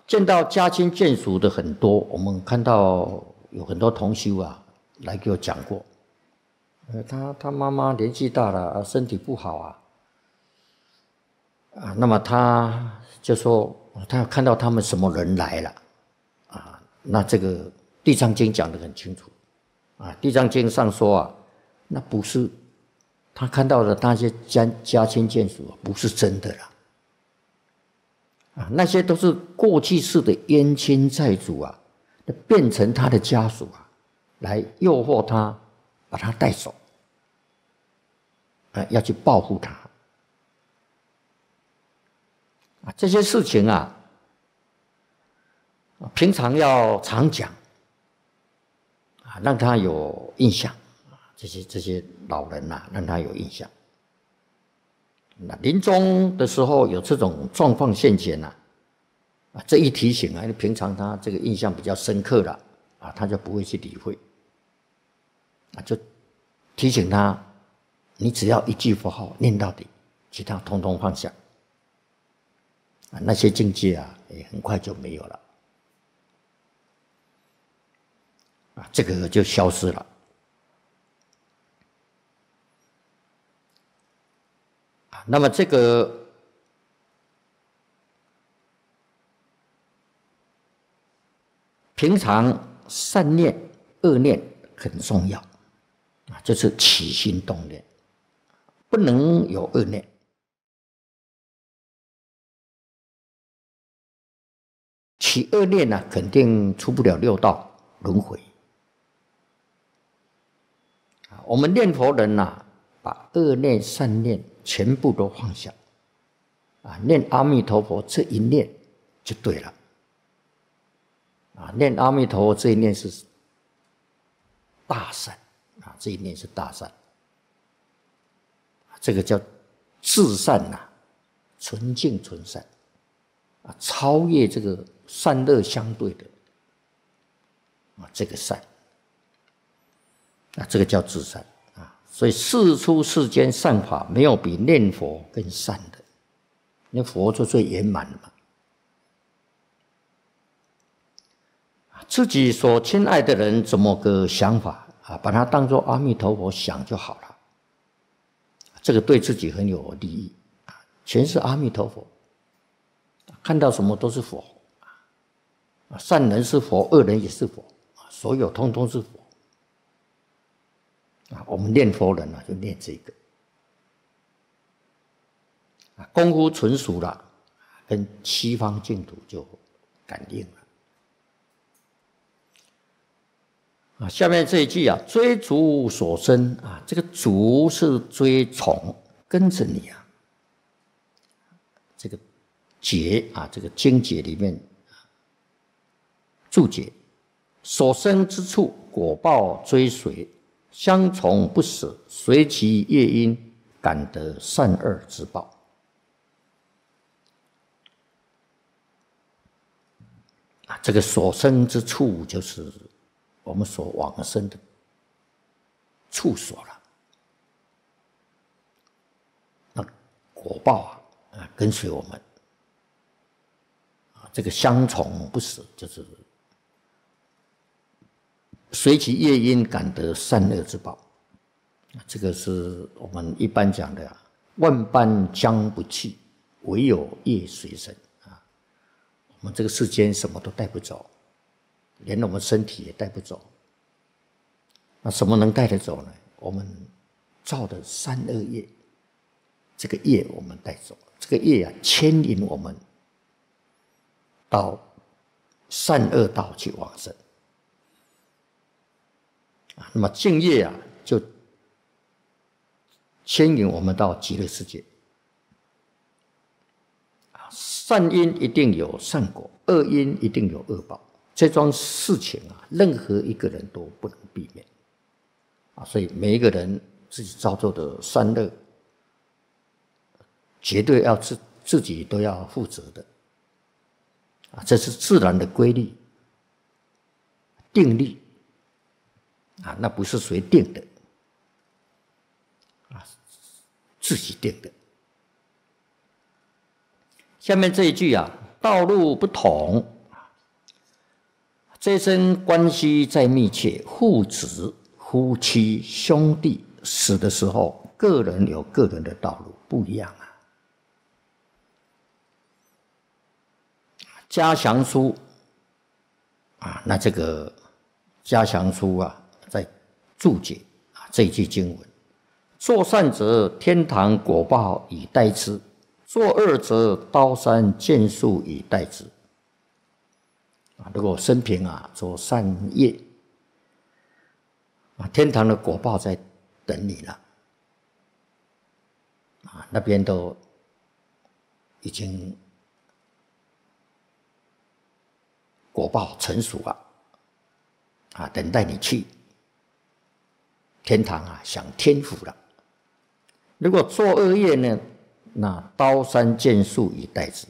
见到家亲眷属的很多，我们看到有很多同修啊来给我讲过，他妈妈年纪大了，身体不好啊，那么他就说他看到他们什么人来了啊，那这个《地藏经》讲得很清楚啊，《地藏经》上说啊，那不是他看到的那些家亲眷属不是真的了。那些都是过去世的冤亲债主啊，变成他的家属啊，来诱惑他，把他带走，要去报复他。这些事情啊，平常要常讲，让他有印象。这些老人啊，让他有印象。那临终的时候有这种状况现前啊，这一提醒啊，因为平常他这个印象比较深刻了啊，他就不会去理会啊，就提醒他，你只要一句佛号念到底，其他通通放下啊，那些境界啊，也很快就没有了啊，这个就消失了。那么这个平常善念、恶念很重要啊，就是起心动念，不能有恶念。起恶念呢，肯定出不了六道轮回。我们念佛人呐，把恶念、善念全部都放下啊，念阿弥陀佛这一念就对了啊，念阿弥陀佛这一念是大善啊，这一念是大善，这个叫至善呐，纯净纯善啊，超越这个善恶相对的啊，这个善啊，这个叫至善。所以世出世间善法，没有比念佛更善的，那佛就最圆满了嘛。自己所亲爱的人怎么个想法啊？把它当作阿弥陀佛想就好了，这个对自己很有利益啊。全是阿弥陀佛，看到什么都是佛啊，善人是佛，恶人也是佛，所有通通是佛。我们念佛人就念这个功夫纯熟了，跟西方净土就感应了下面这一句啊，追逐所生啊，这个逐是追从，跟着你啊。这个解啊，这个经解里面注解，所生之处，果报追随。相从不舍，随其业因，感得善恶之报。这个所生之处，就是我们所往生的处所了。那果报跟随我们这个相从不舍，就是随其业因，感得善恶之报。这个是我们一般讲的万般将不去，唯有业随身啊。我们这个世间什么都带不走，连我们身体也带不走。那什么能带得走呢？我们造的善恶业，这个业我们带走，这个业牵引我们到善恶道去往生。那么净业就牵引我们到极乐世界。善因一定有善果，恶因一定有恶报。这桩事情任何一个人都不能避免所以每一个人自己造作的善恶，绝对要自己都要负责的这是自然的规律、定律那不是谁定的自己定的。下面这一句道路不同这一生关系再密切，父子、夫妻、兄弟，死的时候，个人有个人的道路不一样啊。嘉祥书啊，那这个嘉祥书啊，在注解啊这一句经文：做善者，天堂果报以待之；做恶者，刀山剑树以待之。啊，如果生平啊做善业啊，天堂的果报在等你了啊，那边都已经果报成熟了啊，等待你去天堂啊，享天福了。如果做恶业呢，那刀山剑树以待之。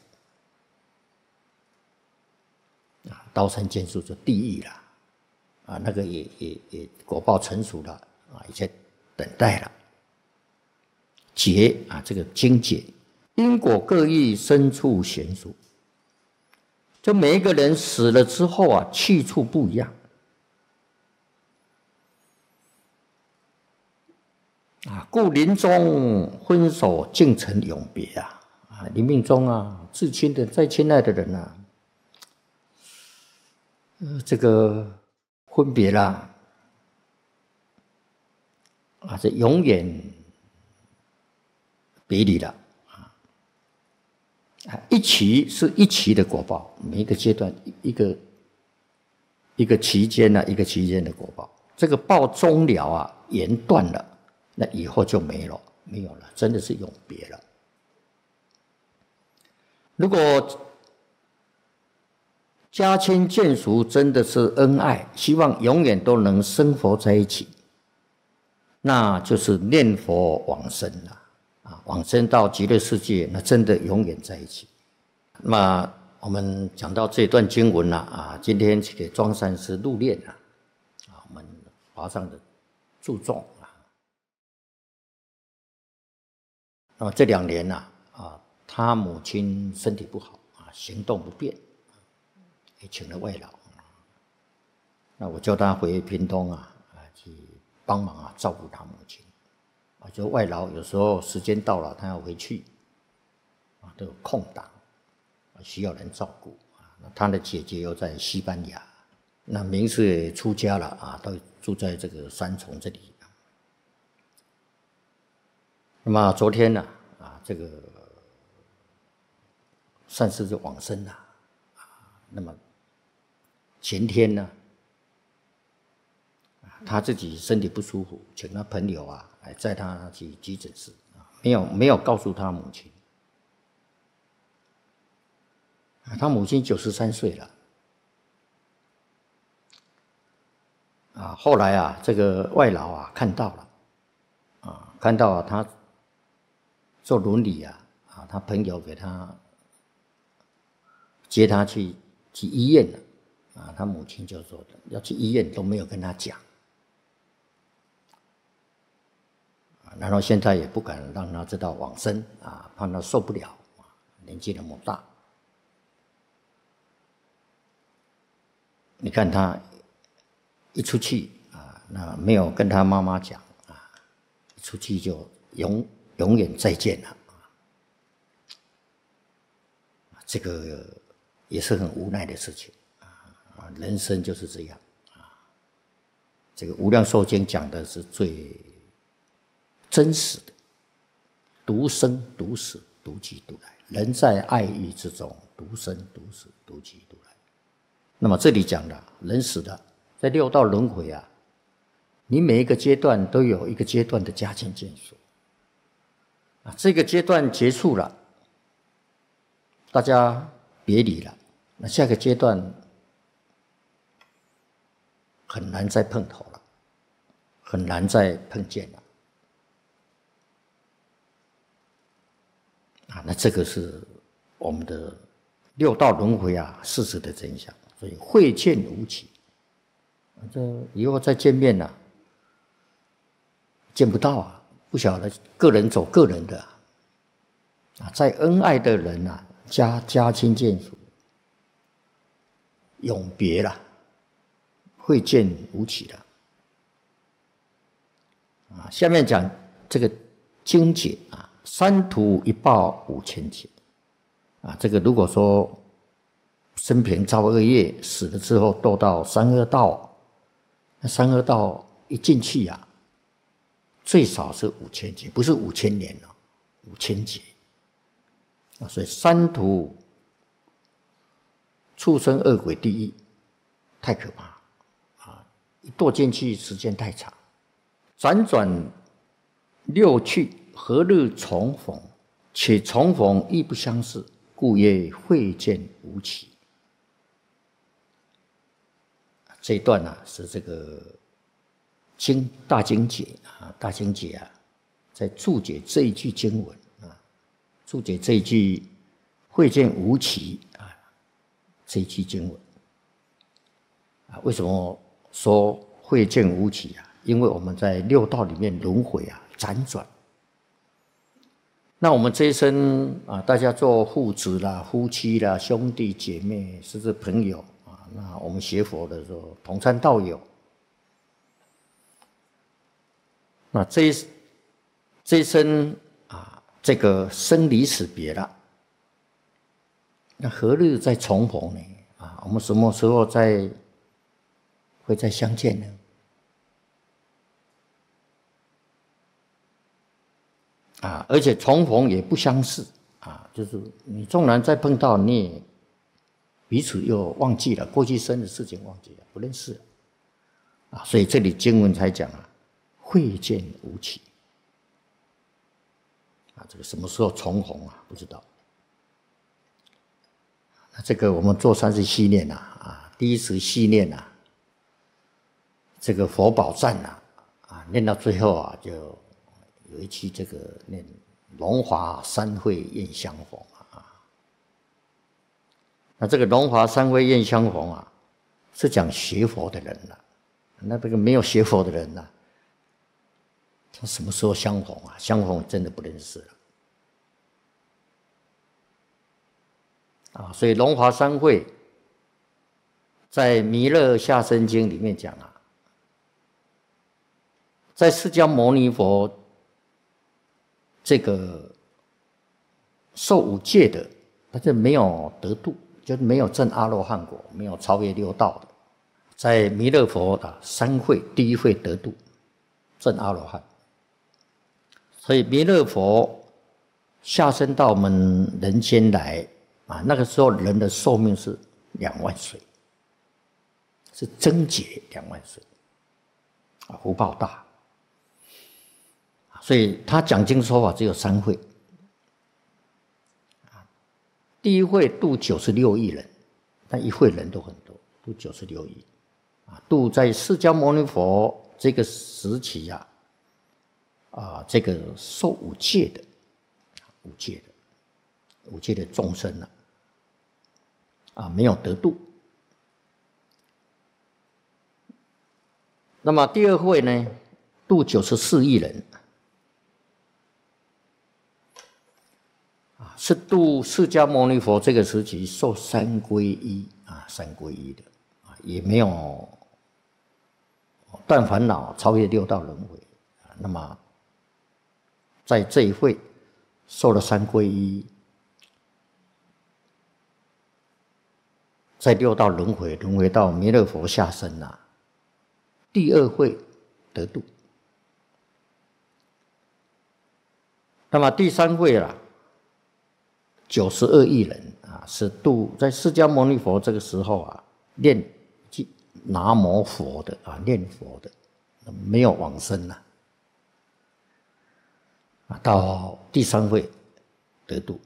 刀山剑树就地狱了啊，那个也果报成熟了啊，也在等待了。解啊，这个经解，因果各异，深处悬殊。就每一个人死了之后啊，去处不一样啊，故临终分手竟成永别啊！啊，临命终啊，至亲的、再亲爱的人啊，这个分别啦，啊，这永远别离了啊！一期是一期的果报，每一个阶段一个期间呢，一个期间的果报。这个报终了啊，缘断了，那以后就没有了，真的是永别了。如果家亲眷属真的是恩爱，希望永远都能生活在一起，那就是念佛往生了啊！往生到极乐世界，那真的永远在一起。那么我们讲到这段经文了啊，今天给庄山师入殓了啊，我们华上的注重啊。那么这2年啊，他母亲身体不好啊，行动不便。也请了外劳，那我叫他回屏东啊，去帮忙啊，照顾他母亲。啊，就外劳有时候时间到了，他要回去，啊，都有空档，需要人照顾啊。那他的姐姐又在西班牙，那明师也出家了啊，都住在这个三重这里。那么昨天呢，啊，这个善师就往生了，啊，那么。前天呢，他自己身体不舒服，请他朋友啊来载他去急诊室，没有告诉他母亲。他母亲93岁了，啊，后来啊，这个外劳啊看到了，啊，看到他坐轮椅啊，他朋友给他接他去医院了。啊，他母亲就说的，要去医院都没有跟他讲，然后现在也不敢让他知道往生啊，怕他受不了啊，年纪那么大。你看他一出去啊，那没有跟他妈妈讲啊，一出去就永远再见了啊，这个也是很无奈的事情。人生就是这样啊！这个《无量寿经》讲的是最真实的，独生独死，独寂独来。人在爱欲之中，独生独死，独寂独来。那么这里讲的，人死了，在6道轮回啊，你每一个阶段都有一个阶段的家亲眷属啊，这个阶段结束了，大家别离了，那下个阶段。很难再碰头了，很难再碰见了啊！那这个是我们的6道轮回啊，事实的真相。所以会见无期，这以后再见面啊，见不到啊，不晓得个人走个人的啊，再恩爱的人啊，家亲眷属永别了。 慧见无起了。下面讲这个经解啊，三途一报5000劫啊，这个如果说生平造恶业，死了之后堕到三恶道，那三恶道一进去啊，最少是5000劫，不是5000年了，5000劫啊，所以三途畜生恶鬼地狱太可怕啊！一堕进去时间太长，辗转六趣，何日重逢？且重逢亦不相识，故曰慧见无起。这一段啊，是这个大经解啊，大经解啊，在注解这一句经文啊，注解这一句慧见无起啊，这一句经文啊，为什么说慧见无起啊？因为我们在六道里面轮回啊，辗转。那我们这一生啊，大家做父子啦、夫妻啦、兄弟姐妹，甚至朋友啊，那我们学佛的时候同参道友，那这一生啊，这个生离死别了，那何日再重逢呢？啊，我们什么时候会再相见呢？啊，而且重逢也不相识啊，就是你纵然再碰到，你也彼此又忘记了过去生的事情，忘记了，不认识了啊，所以这里经文才讲啊，慧见无起啊，这个什么时候重逢啊？不知道。那这个我们做37念啊，第一时系念啊，这个佛宝赞啊，念到最后啊，就有一期这个念龙华三会宴相逢啊，那这个龙华三会宴相逢啊，是讲学佛的人了，那这个没有学佛的人呢，他什么时候相逢啊？相逢真的不认识了啊，所以龙华三会在《弥勒下生经》里面讲啊，在释迦牟尼佛这个受五戒的，他就没有得度，就是没有证阿罗汉果，没有超越六道的，在弥勒佛的三会第一会得度，证阿罗汉。所以弥勒佛下生到我们人间来啊，那个时候人的寿命是2万岁，是增劫2万岁啊，福报大。所以他讲经说法只有3会，第一会度96亿人，但一会人都很多，度96亿啊，度在释迦牟尼佛这个时期啊，这个受五戒的众生啊，没有得度。那么第二会呢，度94亿人。是度释迦牟尼佛这个时期受3皈依啊，3皈依的啊，也没有断烦恼，超越六道轮回啊。那么在这一会受了3皈依，在六道轮回到弥勒佛下生啊，第二会得度。那么第3会啦，92亿人啊，是度在释迦牟尼佛这个时候啊，念南无佛的啊，念佛的，没有往生啊，到第3会得度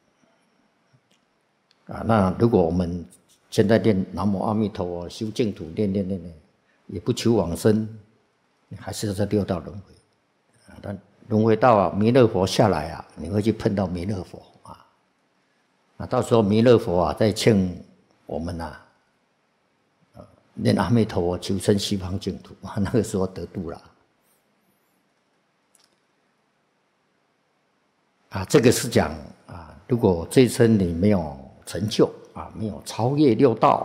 啊。那如果我们现在念南无阿弥陀佛，修净土，念，也不求往生，还是在六道轮回啊。但轮回到弥勒佛下来啊，你会去碰到弥勒佛。到时候弥勒佛啊，再请我们念阿弥陀佛，求生西方净土啊，那个时候得度了啊。这个是讲啊，如果这一生你没有成就啊，没有超越六道